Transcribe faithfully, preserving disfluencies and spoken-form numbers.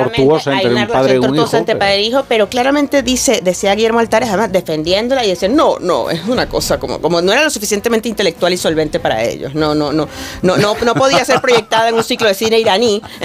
tortuosa entre un padre y un hijo. Entre padre e hijo, pero claramente dice, decía Guillermo Altares, además defendiéndola y decía, no, no, es una cosa como, como no era lo suficientemente intelectual y solvente para ellos. No, no, no, no, no, no podía ser proyectada en un ciclo de cine iraní.